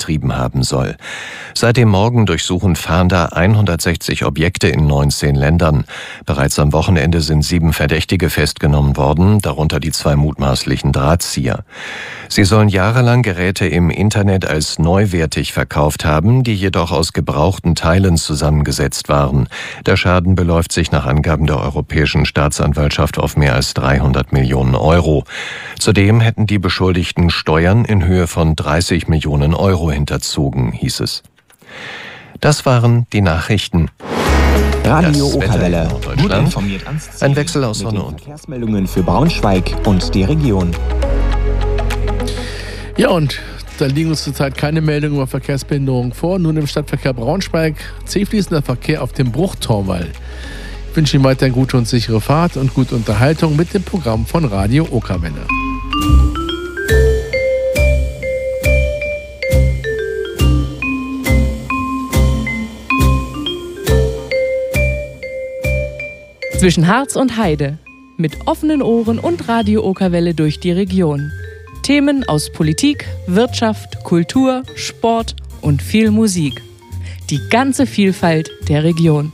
getrieben haben soll. Seit dem Morgen durchsuchen Fahnder 160 Objekte in 19 Ländern. Bereits am Wochenende sind 7 Verdächtige festgenommen worden, darunter die 2 mutmaßlichen Drahtzieher. Sie sollen jahrelang Geräte im Internet als neuwertig verkauft haben, die jedoch aus gebrauchten Teilen zusammengesetzt waren. Der Schaden beläuft sich nach Angaben der Europäischen Staatsanwaltschaft auf mehr als 300 Millionen Euro. Zudem hätten die Beschuldigten Steuern in Höhe von 30 Millionen Euro hinterzogen, hieß es. Das waren die Nachrichten. Radio Okerwelle. Gut informiert. Ein Wechsel aus Sonne und Verkehrsmeldungen für Braunschweig und die Region. Ja, und da liegen uns zurzeit keine Meldungen über Verkehrsbehinderung vor. Nun im Stadtverkehr Braunschweig zähfließender Verkehr auf dem Bruchtorwall. Ich wünsche Ihnen weiterhin gute und sichere Fahrt und gute Unterhaltung mit dem Programm von Radio Okerwelle. Zwischen Harz und Heide. Mit offenen Ohren und Radio Okerwelle durch die Region. Themen aus Politik, Wirtschaft, Kultur, Sport und viel Musik. Die ganze Vielfalt der Region.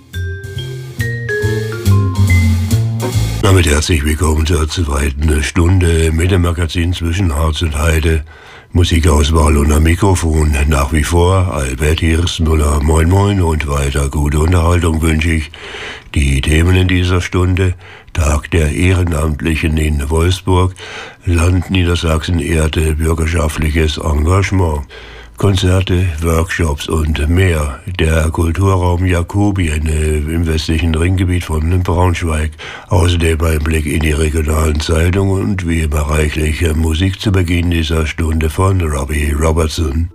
Damit herzlich willkommen zur zweiten Stunde mit dem Magazin Zwischen Harz und Heide. Musikauswahl und am Mikrofon nach wie vor Albert Hirschmüller. Moin moin und weiter gute Unterhaltung wünsche ich. Die Themen in dieser Stunde: Tag der Ehrenamtlichen in Wolfsburg, Land Niedersachsen ehrte bürgerschaftliches Engagement, Konzerte, Workshops und mehr. Der Kulturraum Jakobien im westlichen Ringgebiet von Braunschweig. Außerdem ein Blick in die regionalen Zeitungen und wie immer reichlich Musik zu Beginn dieser Stunde von Robbie Robertson.